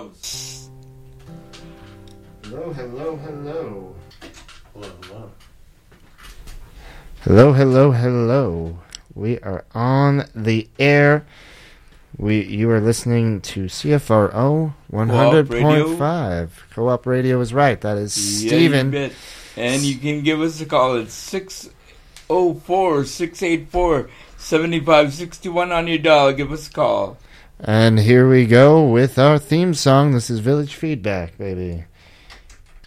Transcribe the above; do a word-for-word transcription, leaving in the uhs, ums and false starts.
house. Hello, hello, hello. Hello, hello. Hello, hello, hello. We are on the air. We you are listening to C F R O one hundred point five. Co-op Radio is right. That is Yeah, Steven. you bet. And you can give us a call at six oh four, six eight four, seven five six one on your dial. Give us a call. And here we go with our theme song. This is Village Feedback, baby.